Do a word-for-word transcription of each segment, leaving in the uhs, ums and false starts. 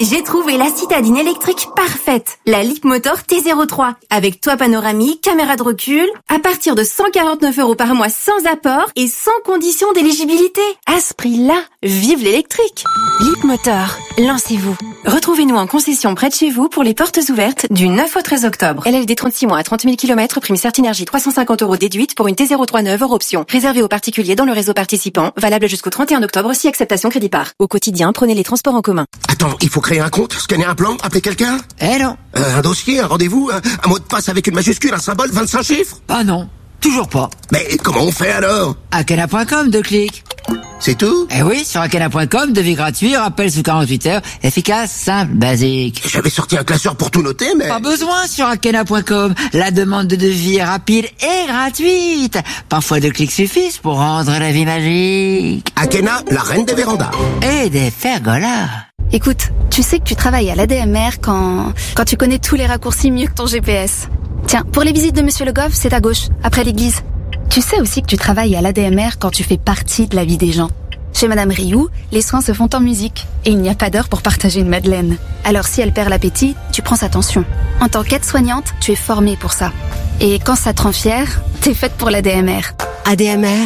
J'ai trouvé la citadine électrique parfaite, la Leapmotor T zéro trois, avec toit panoramique, caméra de recul, à partir de cent quarante-neuf euros par mois sans apport et sans condition d'éligibilité. À ce prix-là, vive l'électrique. Leapmotor, lancez-vous. Retrouvez-nous en concession près de chez vous pour les portes ouvertes du neuf au treize octobre. L L D trente-six mois à trente mille kilomètres, prime Certinergie trois cent cinquante euros déduite pour une T zéro trois neuve hors option. Réservé aux particuliers dans le réseau participant, valable jusqu'au trente et un octobre si acceptation crédit par. Au quotidien, prenez les transports en commun. Attends, il faut créer un compte, scanner un plan, appeler quelqu'un? Eh non. Euh, un dossier, un rendez-vous, un, un mot de passe avec une majuscule, un symbole, vingt-cinq chiffres? Ah non, toujours pas. Mais comment on fait alors? Akena point com, deux clics. C'est tout? Eh oui, sur Akena point com, devis gratuit, rappel sous quarante-huit heures, efficace, simple, basique. J'avais sorti un classeur pour tout noter, mais... Pas besoin sur Akena point com. La demande de devis est rapide et gratuite. Parfois deux clics suffisent pour rendre la vie magique. Akena, la reine des vérandas. Et des pergolas. Écoute, tu sais que tu travailles à l'A D M R quand... quand tu connais tous les raccourcis mieux que ton G P S. Tiens, pour les visites de Monsieur Le Goff, c'est à gauche, après l'église. Tu sais aussi que tu travailles à l'A D M R quand tu fais partie de la vie des gens. Chez Madame Rioux, les soins se font en musique. Et il n'y a pas d'heure pour partager une madeleine. Alors si elle perd l'appétit, tu prends sa tension. En tant qu'aide-soignante, tu es formée pour ça. Et quand ça te rend fière, t'es faite pour l'A D M R. A D M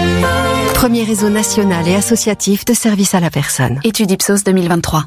R, premier réseau national et associatif de services à la personne. Étude Ipsos deux mille vingt-trois.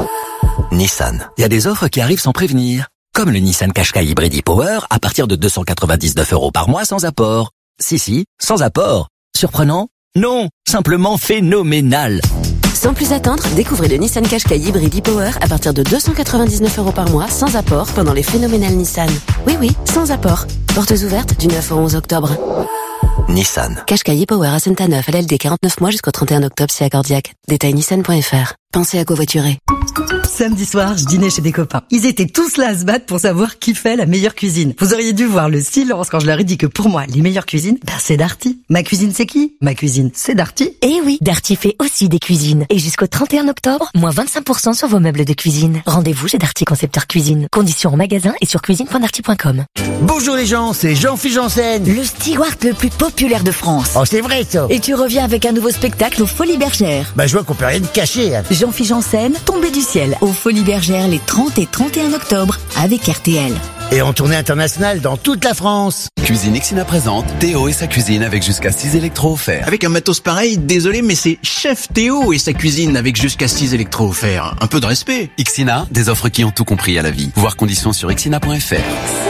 Nissan. Il y a des offres qui arrivent sans prévenir. Comme le Nissan Qashqai Hybrid e-Power à partir de deux cent quatre-vingt-dix-neuf euros par mois sans apport. Si, si, sans apport. Surprenant? Non, simplement phénoménal. Sans plus attendre, découvrez le Nissan Qashqai Hybrid e-Power à partir de deux cent quatre-vingt-dix-neuf euros par mois sans apport pendant les phénoménales Nissan. Oui, oui, sans apport. Portes ouvertes du neuf au onze octobre. Nissan. Qashqai e-Power à Saint-Aneuf, L L D quarante-neuf mois jusqu'au trente et un octobre si accordiaque. Détail nissan point f r. Pensez à covoiturer. Samedi soir, je dînais chez des copains. Ils étaient tous là à se battre pour savoir qui fait la meilleure cuisine. Vous auriez dû voir le silence quand je leur ai dit que pour moi, les meilleures cuisines, ben c'est Darty. Ma cuisine, c'est qui? Ma cuisine, c'est Darty. Eh oui, Darty fait aussi des cuisines. Et jusqu'au trente et un octobre, moins vingt-cinq pour cent sur vos meubles de cuisine. Rendez-vous chez Darty Concepteur Cuisine. Conditions en magasin et sur cuisine point darty point com. Bonjour les gens, c'est Jean-Philippe Janssen. Le steward le plus populaire de France. Oh, c'est vrai ça. Et tu reviens avec un nouveau spectacle aux Folies Bergères. Bah je vois qu'on peut rien te cacher. Hein. Jean-Philippe Janssen, tombé du ciel, aux Folies Bergères les trente et trente et un octobre avec R T L. Et en tournée internationale dans toute la France. Cuisine Ixina présente Théo et sa cuisine avec jusqu'à six électros offerts. Avec un matos pareil, désolé, mais c'est Chef Théo et sa cuisine avec jusqu'à six électros offerts. Un peu de respect. Ixina, des offres qui ont tout compris à la vie. Voir conditions sur ixina point f r.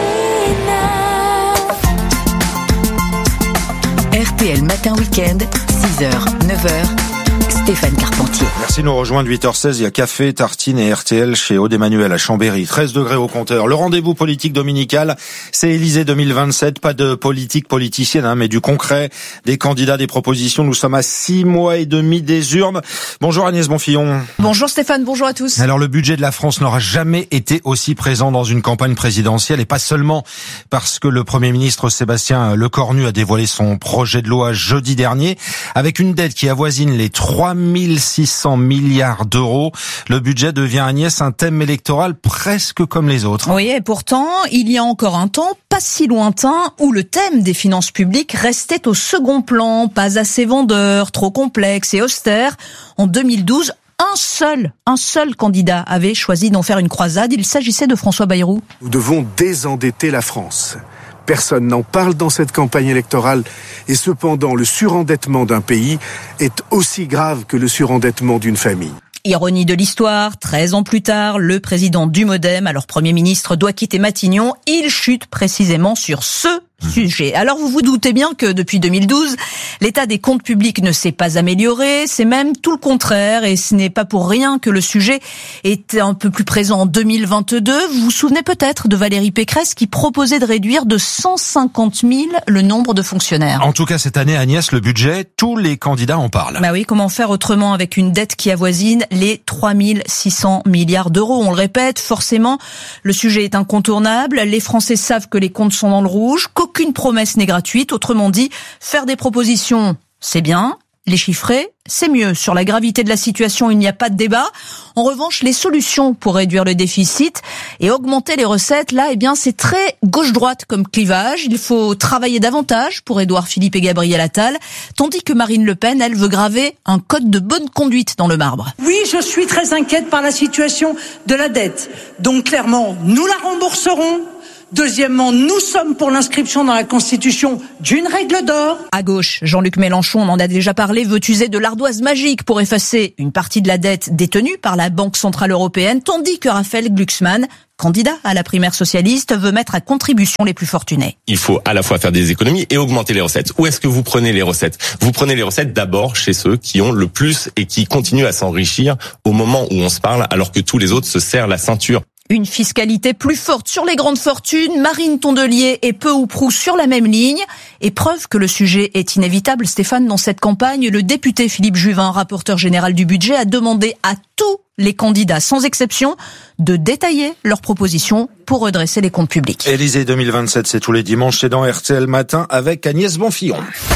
R T L Matin Week-end, six heures, neuf heures. Stéphane Carpentier. Merci de nous rejoindre, huit heures seize, il y a café, tartine et R T L chez Aude Emmanuel à Chambéry. treize degrés au compteur. Le rendez-vous politique dominical, c'est Élysée deux mille vingt-sept. Pas de politique politicienne, hein, mais du concret, des candidats, des propositions. Nous sommes à six mois et demi des urnes. Bonjour Agnès Bonfillon. Bonjour Stéphane, bonjour à tous. Alors le budget de la France n'aura jamais été aussi présent dans une campagne présidentielle, et pas seulement parce que le Premier ministre Sébastien Lecornu a dévoilé son projet de loi jeudi dernier, avec une dette qui avoisine les trois mille six cents milliards d'euros. Le budget devient, Agnès, un thème électoral presque comme les autres. Oui, et pourtant, il y a encore un temps, pas si lointain, où le thème des finances publiques restait au second plan, pas assez vendeur, trop complexe et austère. En deux mille douze, un seul, un seul candidat avait choisi d'en faire une croisade. Il s'agissait de François Bayrou. Nous devons désendetter la France. Personne n'en parle dans cette campagne électorale et cependant le surendettement d'un pays est aussi grave que le surendettement d'une famille. Ironie de l'histoire, treize ans plus tard, le président du Modem, alors Premier ministre, doit quitter Matignon. Il chute précisément sur ce sujet. Alors vous vous doutez bien que depuis deux mille douze, l'état des comptes publics ne s'est pas amélioré, c'est même tout le contraire, et ce n'est pas pour rien que le sujet est un peu plus présent en deux mille vingt-deux. Vous vous souvenez peut-être de Valérie Pécresse qui proposait de réduire de cent cinquante mille le nombre de fonctionnaires. En tout cas cette année, Agnès, le budget, tous les candidats en parlent. Bah oui, comment faire autrement avec une dette qui avoisine les trois mille six cents milliards d'euros. On le répète, forcément, le sujet est incontournable. Les Français savent que les comptes sont dans le rouge, qu'aucune promesse n'est gratuite. Autrement dit, faire des propositions, c'est bien. les chiffrer, c'est mieux. Sur la gravité de la situation, il n'y a pas de débat. En revanche, les solutions pour réduire le déficit et augmenter les recettes, là, eh bien, c'est très gauche-droite comme clivage. Il faut travailler davantage pour Édouard Philippe et Gabriel Attal, tandis que Marine Le Pen, elle, veut graver un code de bonne conduite dans le marbre. Oui, je suis très inquiète par la situation de la dette. Donc, clairement, nous la rembourserons. Deuxièmement, nous sommes pour l'inscription dans la Constitution d'une règle d'or. À gauche, Jean-Luc Mélenchon, on en a déjà parlé, veut user de l'ardoise magique pour effacer une partie de la dette détenue par la Banque Centrale Européenne, tandis que Raphaël Glucksmann, candidat à la primaire socialiste, veut mettre à contribution les plus fortunés. Il faut à la fois faire des économies et augmenter les recettes. Où est-ce que vous prenez les recettes ? Vous prenez les recettes d'abord chez ceux qui ont le plus et qui continuent à s'enrichir au moment où on se parle, alors que tous les autres se serrent la ceinture. Une fiscalité plus forte sur les grandes fortunes, Marine Tondelier est peu ou prou sur la même ligne. Et preuve que le sujet est inévitable, Stéphane, dans cette campagne, le député Philippe Juvin, rapporteur général du budget, a demandé à tous les candidats, sans exception, de détailler leurs propositions pour redresser les comptes publics. Élysée deux mille vingt-sept, c'est tous les dimanches, c'est dans R T L Matin avec Agnès Bonfillon.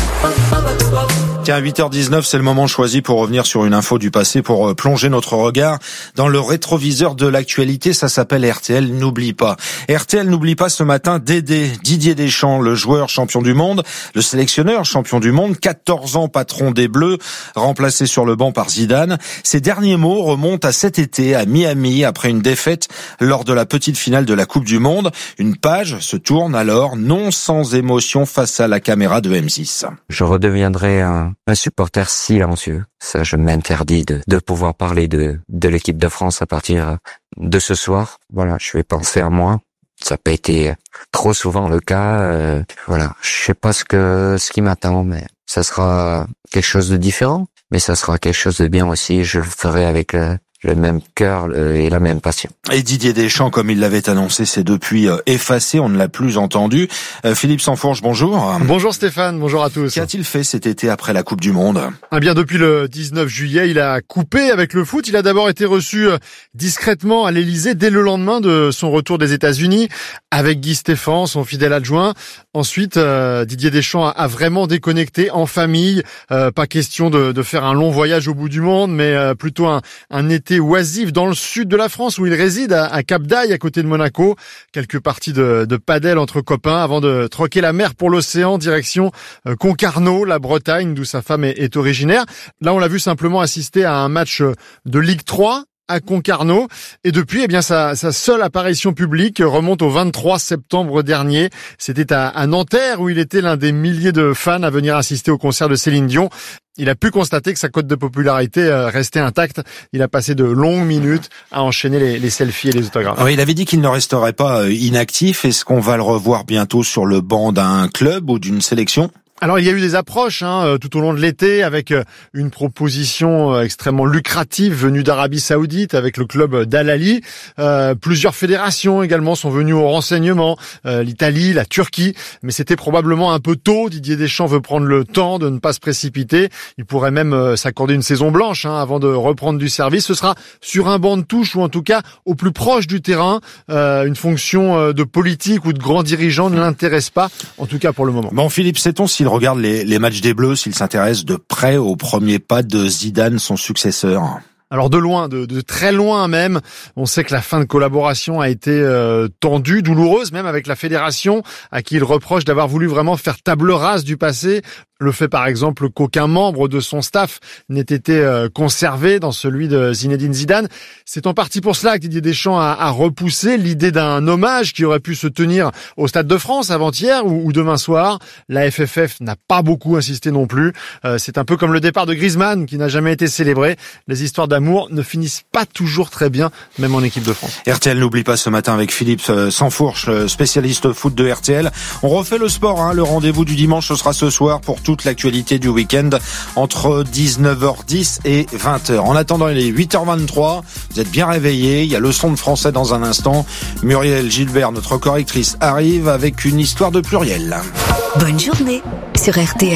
Tiens, à huit heures dix-neuf, c'est le moment choisi pour revenir sur une info du passé, pour plonger notre regard dans le rétroviseur de l'actualité. Ça s'appelle R T L N'oublie pas. R T L N'oublie pas ce matin Dédé, Didier Deschamps, le joueur champion du monde, le sélectionneur champion du monde, quatorze ans patron des Bleus, remplacé sur le banc par Zidane. Ses derniers mots remontent à cet été à Miami après une défaite lors de la petite finale de la Coupe du Monde. Une page se tourne alors, non sans émotion, face à la caméra de M six. Je redeviendrai un Un supporter silencieux. Ça, je m'interdis de, de pouvoir parler de, de l'équipe de France à partir de ce soir. Voilà, je vais penser à moi. Ça n'a pas été trop souvent le cas. Euh, voilà, je sais pas ce que ce qui m'attend, mais ça sera quelque chose de différent. Mais ça sera quelque chose de bien aussi. Je le ferai avec le, le même cœur et la même passion. Et Didier Deschamps, comme il l'avait annoncé, c'est depuis effacé, on ne l'a plus entendu. Euh, Philippe Sansfourche, bonjour. Bonjour Stéphane, bonjour à tous. Qu'a-t-il fait cet été après la Coupe du Monde ? Eh bien, depuis le dix-neuf juillet, il a coupé avec le foot. Il a d'abord été reçu discrètement à l'Élysée dès le lendemain de son retour des États-Unis avec Guy Stéphane, son fidèle adjoint. Ensuite, euh, Didier Deschamps a, a vraiment déconnecté en famille. Euh, pas question de, de faire un long voyage au bout du monde, mais euh, plutôt un, un été oisif dans le sud de la France où il réside, à, à Cap d'Aille, à côté de Monaco. Quelques parties de, de padel entre copains avant de troquer la mer pour l'océan, direction euh, Concarneau, la Bretagne, d'où sa femme est, est originaire. Là, on l'a vu simplement assister à un match de Ligue trois à Concarneau. Et depuis, eh bien, sa, sa seule apparition publique remonte au vingt-trois septembre dernier. C'était à, à Nanterre où il était l'un des milliers de fans à venir assister au concert de Céline Dion. Il a pu constater que sa cote de popularité restait intacte. Il a passé de longues minutes à enchaîner les, les selfies et les autographes. Oui, il avait dit qu'il ne resterait pas inactif. Est-ce qu'on va le revoir bientôt sur le banc d'un club ou d'une sélection ? Alors il y a eu des approches hein, tout au long de l'été avec une proposition extrêmement lucrative venue d'Arabie Saoudite avec le club d'Al-Ahly. Euh, plusieurs fédérations également sont venues au renseignement, euh, l'Italie, la Turquie, mais c'était probablement un peu tôt. Didier Deschamps veut prendre le temps de ne pas se précipiter. Il pourrait même euh, s'accorder une saison blanche hein, avant de reprendre du service. Ce sera sur un banc de touche ou en tout cas au plus proche du terrain. Euh, une fonction de politique ou de grand dirigeant ne l'intéresse pas, en tout cas pour le moment. Bon Philippe, sait-on s'il regarde les, les matchs des Bleus, s'il s'intéresse de près au premier pas de Zidane, son successeur? Alors de loin, de, de très loin même, on sait que la fin de collaboration a été euh, tendue, douloureuse même avec la fédération, à qui il reproche d'avoir voulu vraiment faire table rase du passé. Le fait par exemple qu'aucun membre de son staff n'ait été euh, conservé dans celui de Zinedine Zidane. C'est en partie pour cela que Didier Deschamps a, a repoussé l'idée d'un hommage qui aurait pu se tenir au Stade de France avant-hier ou, ou demain soir. La F F F n'a pas beaucoup insisté non plus. Euh, c'est un peu comme le départ de Griezmann qui n'a jamais été célébré. Les histoires d'amour ne finissent pas toujours très bien, même en équipe de France. R T L n'oublie pas ce matin avec Philippe Sansfourche, spécialiste foot de R T L. On refait le sport, hein. Le rendez-vous du dimanche, ce sera ce soir pour toute l'actualité du week-end entre dix-neuf heures dix et vingt heures. En attendant, il est huit heures vingt-trois. Vous êtes bien réveillés. Il y a le son de français dans un instant. Muriel Gilbert, notre correctrice, arrive avec une histoire de pluriel. Bonne journée sur R T L.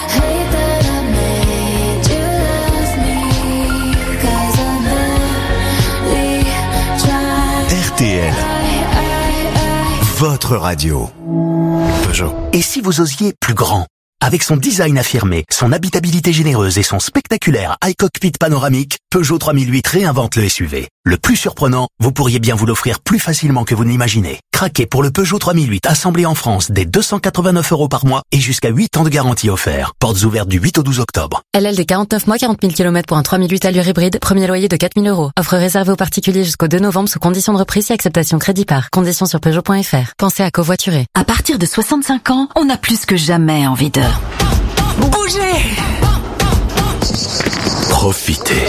R T L, votre radio. Peugeot. Et si vous osiez plus grand ? Avec son design affirmé, son habitabilité généreuse et son spectaculaire high cockpit panoramique, Peugeot trois mille huit réinvente le S U V. Le plus surprenant, vous pourriez bien vous l'offrir plus facilement que vous ne l'imaginez. Craquez pour le Peugeot trois mille huit assemblé en France dès deux cent quatre-vingt-neuf euros par mois et jusqu'à huit ans de garantie offert. Portes ouvertes du huit au douze octobre. L L D quarante-neuf mois, quarante mille kilomètres pour un trois mille huit allure hybride, premier loyer de quatre mille euros. Offre réservée aux particuliers jusqu'au deux novembre sous conditions de reprise et acceptation crédit par. Conditions sur Peugeot point F R. Pensez à covoiturer. À partir de soixante-cinq ans, on a plus que jamais envie de... bouger. Profitez.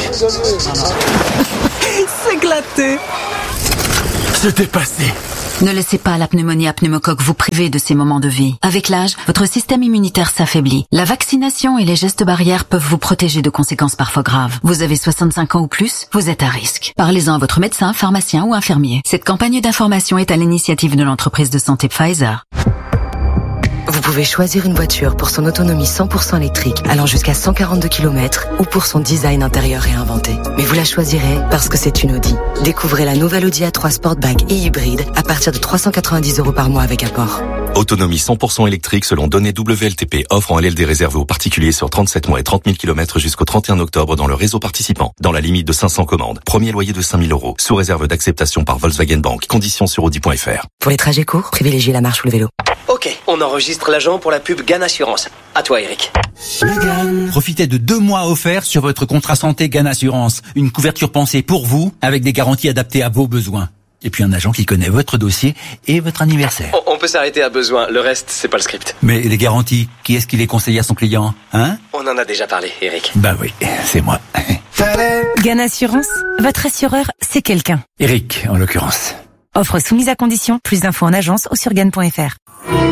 S'éclater. Se dépasser. Ne laissez pas la pneumonie à pneumocoque vous priver de ces moments de vie. Avec l'âge, votre système immunitaire s'affaiblit. La vaccination et les gestes barrières peuvent vous protéger de conséquences parfois graves. Vous avez soixante-cinq ans ou plus, vous êtes à risque. Parlez-en à votre médecin, pharmacien ou infirmier. Cette campagne d'information est à l'initiative de l'entreprise de santé Pfizer. Vous pouvez choisir une voiture pour son autonomie cent pour cent électrique allant jusqu'à cent quarante-deux kilomètres ou pour son design intérieur réinventé. Mais vous la choisirez parce que c'est une Audi. Découvrez la nouvelle Audi A trois Sportback et hybride à partir de trois cent quatre-vingt-dix euros par mois avec apport. Autonomie cent pour cent électrique selon données W L T P. Offre en L L D réservé aux particuliers sur trente-sept mois et trente mille kilomètres jusqu'au trente et un octobre dans le réseau participant. Dans la limite de cinq cents commandes. Premier loyer de cinq mille euros. Sous réserve d'acceptation par Volkswagen Bank. Conditions sur Audi point F R. Pour les trajets courts, privilégiez la marche ou le vélo. Ok, on enregistre l'agent pour la pub Gan Assurance. À toi, Eric. Profitez de deux mois offerts sur votre contrat santé Gan Assurance. Une couverture pensée pour vous, avec des garanties adaptées à vos besoins. Et puis un agent qui connaît votre dossier et votre anniversaire. On, on peut s'arrêter à besoin, le reste, c'est pas le script. Mais les garanties, qui est-ce qui les conseille à son client, hein? On en a déjà parlé, Eric. Bah oui, c'est moi. Gan Assurance, votre assureur, c'est quelqu'un. Eric, en l'occurrence. Offre soumise à condition, plus d'infos en agence ou sur gan point F R.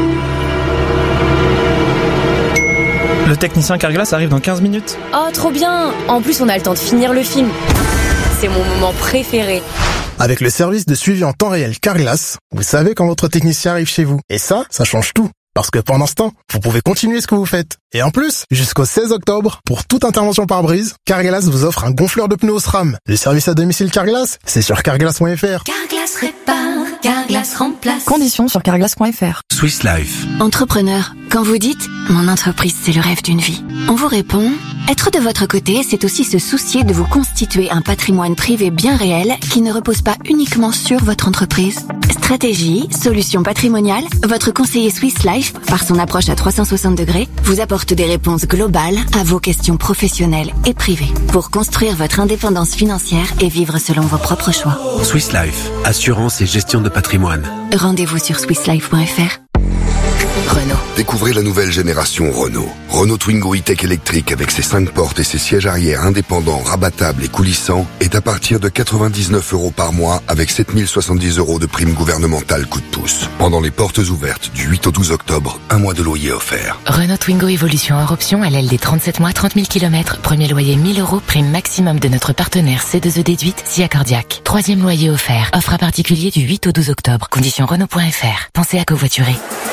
Le technicien Carglass arrive dans quinze minutes. Oh, trop bien! En plus, on a le temps de finir le film. C'est mon moment préféré. Avec le service de suivi en temps réel Carglass, vous savez quand votre technicien arrive chez vous. Et ça, ça change tout. Parce que pendant ce temps, vous pouvez continuer ce que vous faites. Et en plus, jusqu'au seize octobre, pour toute intervention par brise, Carglass vous offre un gonfleur de pneus SRAM. Le service à domicile Carglass, c'est sur carglass point F R. Carglass répare, Carglass remplace. Conditions sur carglass point F R. Swiss Life. Entrepreneur, quand vous dites « Mon entreprise, c'est le rêve d'une vie », on vous répond « Être de votre côté, c'est aussi se soucier de vous constituer un patrimoine privé bien réel qui ne repose pas uniquement sur votre entreprise. » Stratégie, solution patrimoniale, votre conseiller Swiss Life, par son approche à trois cent soixante degrés, vous apporte des réponses globales à vos questions professionnelles et privées pour construire votre indépendance financière et vivre selon vos propres choix. Swiss Life, assurance et gestion de patrimoine. Rendez-vous sur swiss life point F R. Renault. Découvrez la nouvelle génération Renault. Renault Twingo E-Tech électrique avec ses cinq portes et ses sièges arrière indépendants, rabattables et coulissants est à partir de quatre-vingt-dix-neuf euros par mois avec sept mille soixante-dix euros de prime gouvernementale coup de pouce. Pendant les portes ouvertes du huit au douze octobre, un mois de loyer offert. Renault Twingo Evolution hors option, L L D trente-sept mois, trente mille kilomètres. Premier loyer mille euros, prime maximum de notre partenaire C deux E déduite, S I A Cardiaque. Troisième loyer offert. Offre à particulier du huit au douze octobre. Conditions Renault point F R. Pensez à covoiturer.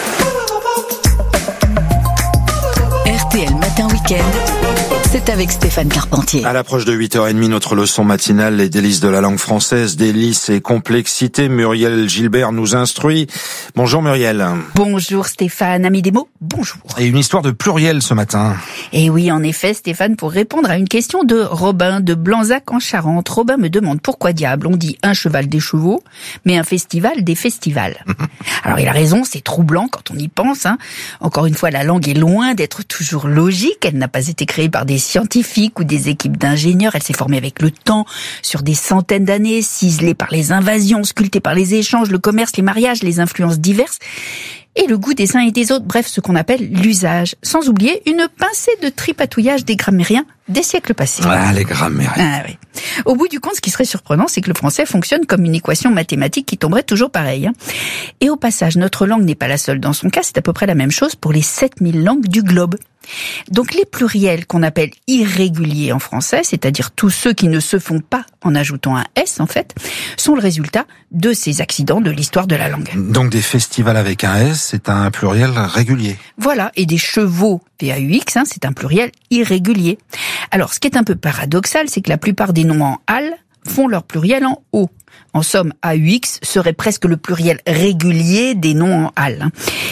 R T L Matin Week-end, c'est avec Stéphane Carpentier. À l'approche de huit heures trente, notre leçon matinale, les délices de la langue française, délices et complexité. Muriel Gilbert nous instruit. Bonjour Muriel. Bonjour Stéphane, ami des mots, bonjour. Et une histoire de pluriel ce matin. Et oui, en effet Stéphane, pour répondre à une question de Robin de Blanzac en Charente. Robin me demande pourquoi diable on dit un cheval des chevaux, mais un festival des festivals. Alors il a raison, c'est troublant quand on y pense. Hein. Encore une fois, la langue est loin d'être toujours logique. Elle n'a pas été créée par des scientifiques ou des équipes d'ingénieurs. Elle s'est formée avec le temps, sur des centaines d'années, ciselée par les invasions, sculptée par les échanges, le commerce, les mariages, les influences diverses et le goût des uns et des autres, bref, ce qu'on appelle l'usage. Sans oublier une pincée de tripatouillage des grammairiens des siècles passés. Ah, les grammairiens. Ah, oui. Au bout du compte, ce qui serait surprenant, c'est que le français fonctionne comme une équation mathématique qui tomberait toujours pareil. Hein. Et au passage, notre langue n'est pas la seule dans son cas, c'est à peu près la même chose pour les sept mille langues du globe. Donc les pluriels qu'on appelle irréguliers en français, c'est-à-dire tous ceux qui ne se font pas en ajoutant un S en fait, sont le résultat de ces accidents de l'histoire de la langue. Donc des festivals avec un S, c'est un pluriel régulier. Voilà, et des chevaux, P A U X, hein, c'est un pluriel irrégulier. Alors ce qui est un peu paradoxal, c'est que la plupart des noms en al font leur pluriel en o. En somme, A U X serait presque le pluriel régulier des noms en al.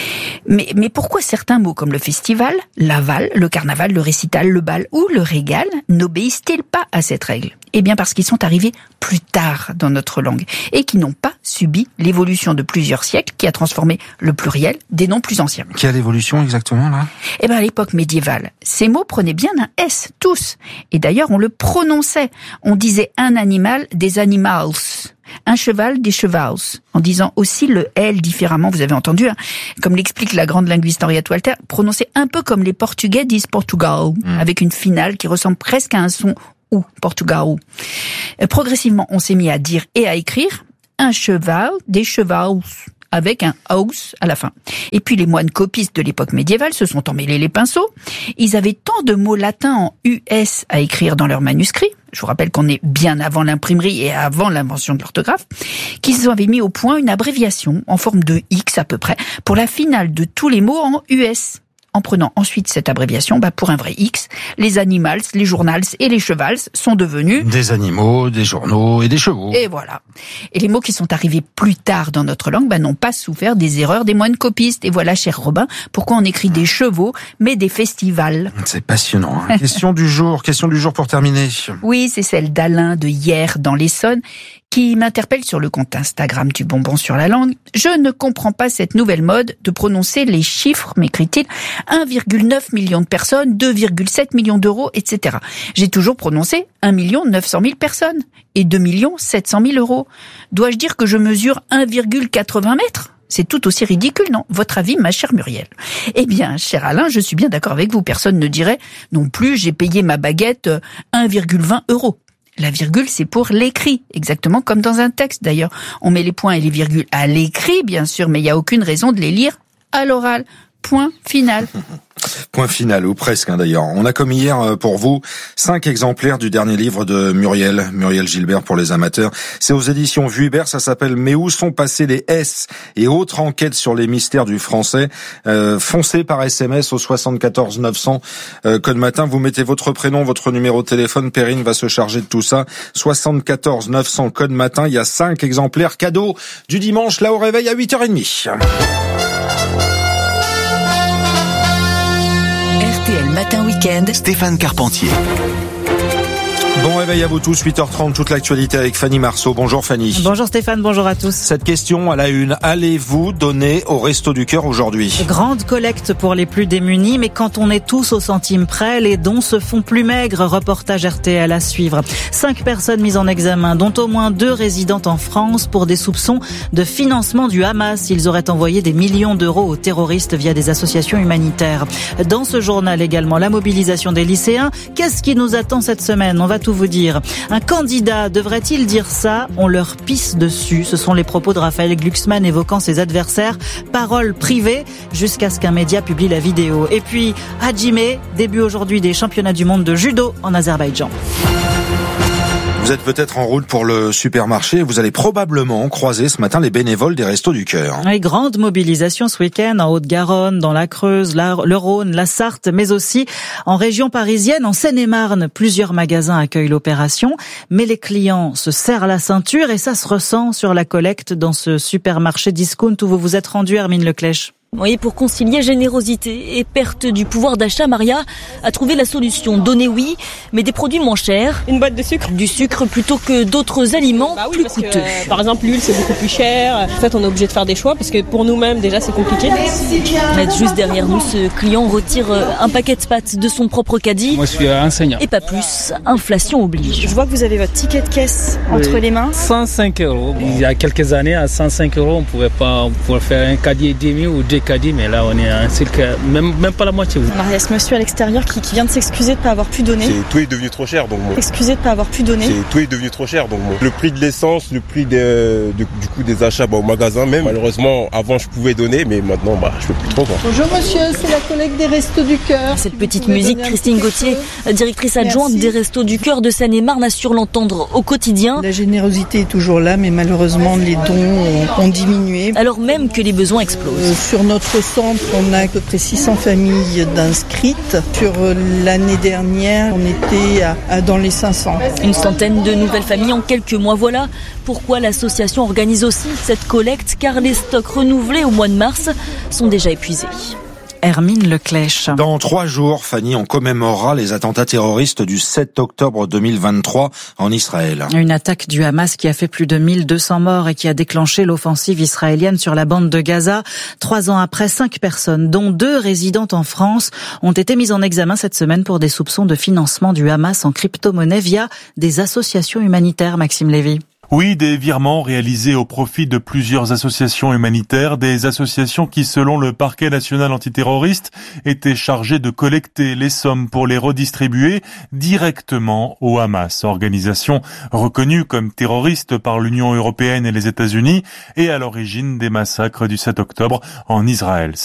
Mais, mais pourquoi certains mots comme le festival, l'aval, le carnaval, le récital, le bal ou le régal n'obéissent-ils pas à cette règle ? Eh bien parce qu'ils sont arrivés plus tard dans notre langue et qui n'ont pas subi l'évolution de plusieurs siècles qui a transformé le pluriel des noms plus anciens. Quelle évolution exactement là ? Eh bien à l'époque médiévale, ces mots prenaient bien un S, tous. Et d'ailleurs on le prononçait. On disait un animal, des animals. Un cheval, des chevals, en disant aussi le L différemment, vous avez entendu, hein, comme l'explique la grande linguiste Henriette Walter, prononcé un peu comme les Portugais disent Portugal, mmh. avec une finale qui ressemble presque à un son ou, Portugal. Euh, progressivement, on s'est mis à dire et à écrire un cheval, des chevals, avec un house à la fin. Et puis les moines copistes de l'époque médiévale se sont emmêlés les pinceaux. Ils avaient tant de mots latins en U S à écrire dans leurs manuscrits, je vous rappelle qu'on est bien avant l'imprimerie et avant l'invention de l'orthographe, qu'ils avaient mis au point une abréviation en forme de X à peu près pour la finale de tous les mots en U S. En prenant ensuite cette abréviation, bah pour un vrai X, les animals, les journals et les chevals sont devenus... Des animaux, des journaux et des chevaux. Et voilà. Et les mots qui sont arrivés plus tard dans notre langue bah, n'ont pas souffert des erreurs des moines copistes. Et voilà, cher Robin, pourquoi on écrit des chevaux, mais des festivals. C'est passionnant. Hein. Question du jour, question du jour pour terminer. Oui, c'est celle d'Alain de Hier dans l'Essonne, qui m'interpelle sur le compte Instagram du Bonbon sur la langue. Je ne comprends pas cette nouvelle mode de prononcer les chiffres, m'écrit-il, un virgule neuf million de personnes, deux virgule sept millions d'euros, et cetera. J'ai toujours prononcé un million neuf cent mille personnes et deux millions sept cent mille euros. Dois-je dire que je mesure un virgule quatre-vingts mètres ? C'est tout aussi ridicule, non ? Votre avis, ma chère Muriel ? Eh bien, cher Alain, je suis bien d'accord avec vous. Personne ne dirait non plus, j'ai payé ma baguette un virgule vingt euros. La virgule, c'est pour l'écrit, exactement comme dans un texte d'ailleurs. On met les points et les virgules à l'écrit, bien sûr, mais il n'y a aucune raison de les lire à l'oral. Point final. Point final, ou presque hein, d'ailleurs. On a comme hier pour vous cinq exemplaires du dernier livre de Muriel, Muriel Gilbert pour les amateurs. C'est aux éditions Vuibert, ça s'appelle « Mais où sont passés les S ?» et autres enquêtes sur les mystères du français. Euh, foncez par S M S au soixante-quatorze neuf cents, euh, code matin. Vous mettez votre prénom, votre numéro de téléphone. Perrine va se charger de tout ça. soixante-quatorze neuf cents, code matin. Il y a cinq exemplaires cadeaux du dimanche, là au réveil à huit heures trente. R T L Matin Week-end, Stéphane Carpentier. Bon réveil à vous tous, huit heures trente, toute l'actualité avec Fanny Marceau. Bonjour Fanny. Bonjour Stéphane, bonjour à tous. Cette question à la une, allez-vous donner au Resto du Cœur aujourd'hui ? Grande collecte pour les plus démunis, mais quand on est tous au centime près, les dons se font plus maigres. Reportage R T L à suivre. Cinq personnes mises en examen, dont au moins deux résidentes en France pour des soupçons de financement du Hamas. Ils auraient envoyé des millions d'euros aux terroristes via des associations humanitaires. Dans ce journal également, la mobilisation des lycéens. Qu'est-ce qui nous attend cette semaine ? On va tout vous dire. Un candidat devrait-il dire ça ? On leur pisse dessus. Ce sont les propos de Raphaël Glucksmann évoquant ses adversaires. Parole privée jusqu'à ce qu'un média publie la vidéo. Et puis, Hajime, début aujourd'hui des championnats du monde de judo en Azerbaïdjan. Vous êtes peut-être en route pour le supermarché et vous allez probablement croiser ce matin les bénévoles des Restos du Cœur. Oui, grande mobilisation ce week-end en Haute-Garonne, dans la Creuse, la, le Rhône, la Sarthe, mais aussi en région parisienne, en Seine-et-Marne. Plusieurs magasins accueillent l'opération, mais les clients se serrent la ceinture et ça se ressent sur la collecte dans ce supermarché discount où vous vous êtes rendu, Hermine Leclèche. Oui, pour concilier générosité et perte du pouvoir d'achat, Maria a trouvé la solution. Donner oui, mais des produits moins chers. Une boîte de sucre. Du sucre plutôt que d'autres aliments bah oui, plus parce coûteux. Que, euh, par exemple, l'huile, c'est beaucoup plus cher. En fait, on est obligé de faire des choix parce que pour nous-mêmes, déjà, c'est compliqué. Mais juste derrière nous, ce client retire un paquet de pâtes de son propre caddie. Moi, je suis enseignant. Et pas plus. Inflation oblige. Je vois que vous avez votre ticket de caisse oui. entre les mains. cent cinq euros. Il y a quelques années, à cent cinq euros, on pouvait pas, on pouvait faire un caddie et demi ou deux caddies, mais là, on est à un cirque, même, même pas la moitié. Alors, il y a ce monsieur à l'extérieur qui, qui vient de s'excuser de ne pas avoir pu donner. C'est, tout est devenu trop cher, donc bon. Excusé de ne pas avoir pu donner. C'est, tout est devenu trop cher, donc bon. Le prix de l'essence, le prix de, de, du coup des achats bah, au magasin, même. Malheureusement, avant, je pouvais donner, mais maintenant, bah, je peux plus trop. Quoi. Bonjour monsieur, c'est la collecte des Restos du Cœur. Cette petite musique, Christine Gauthier, directrice adjointe Merci. des Restos du Cœur de Seine-et-Marne, assure l'entendre au quotidien. La générosité est toujours là, mais malheureusement, les dons ont, ont diminué. Alors même que les besoins explosent. Euh, sur notre notre centre, on a à peu près six cents familles d'inscrites. Sur l'année dernière, on était à, à dans les cinq cents. Une centaine de nouvelles familles en quelques mois. Voilà pourquoi l'association organise aussi cette collecte, car les stocks renouvelés au mois de mars sont déjà épuisés. Hermine Leclèche. Dans trois jours, Fanny, on commémorera les attentats terroristes du sept octobre deux mille vingt-trois en Israël. Une attaque du Hamas qui a fait plus de mille deux cents morts et qui a déclenché l'offensive israélienne sur la bande de Gaza. Trois ans après, cinq personnes, dont deux résidentes en France, ont été mises en examen cette semaine pour des soupçons de financement du Hamas en crypto-monnaie via des associations humanitaires, Maxime Lévy. Oui, des virements réalisés au profit de plusieurs associations humanitaires, des associations qui, selon le parquet national antiterroriste, étaient chargées de collecter les sommes pour les redistribuer directement au Hamas, organisation reconnue comme terroriste par l'Union européenne et les États-Unis et à l'origine des massacres du sept octobre en Israël.